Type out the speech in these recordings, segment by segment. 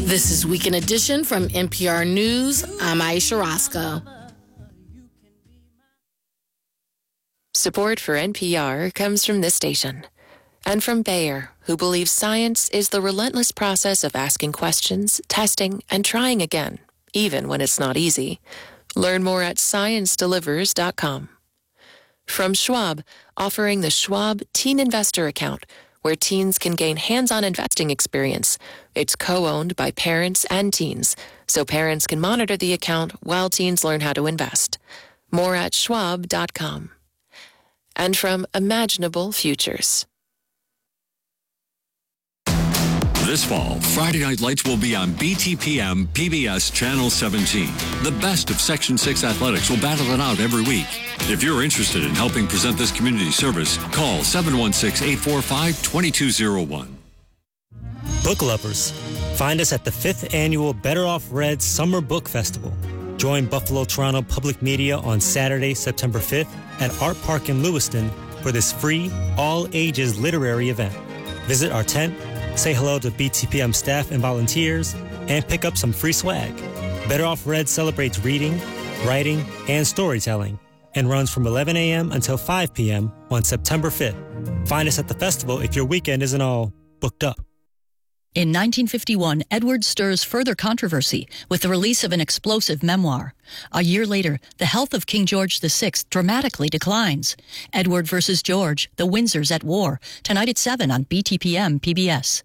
This is Weekend Edition from NPR News. I'm Aisha Roscoe. Support for NPR comes from this station and from Bayer, who believes science is the relentless process of asking questions, testing, and trying again, even when it's not easy. Learn more at ScienceDelivers.com. From Schwab, offering the Schwab Teen Investor Account, where teens can gain hands-on investing experience. It's co-owned by parents and teens, so parents can monitor the account while teens learn how to invest. More at schwab.com. And from Imaginable Futures. This fall, Friday Night Lights will be on BTPM PBS Channel 17. The best of Section 6 athletics will battle it out every week. If you're interested in helping present this community service, call 716-845-2201. Book lovers, find us at the 5th Annual Better Off Red Summer Book Festival. Join Buffalo Toronto Public Media on Saturday, September 5th at Art Park in Lewiston for this free, all-ages literary event. Visit our tent, say hello to BTPM staff and volunteers, and pick up some free swag. Better Off Red celebrates reading, writing, and storytelling, and runs from 11 a.m. until 5 p.m. on September 5th. Find us at the festival if your weekend isn't all booked up. In 1951, Edward stirs further controversy with the release of an explosive memoir. A year later, the health of King George VI dramatically declines. Edward versus George, the Windsors at war, tonight at 7 on BTPM PBS.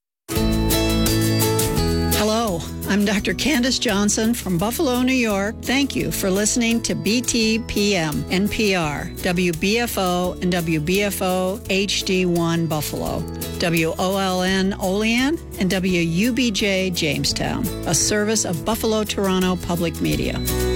Hello, I'm Dr. Candace Johnson from Buffalo, New York. Thank you for listening to BTPM, NPR, WBFO, and WBFO HD1 Buffalo, WOLN Olean, and WUBJ Jamestown, a service of Buffalo Toronto Public Media.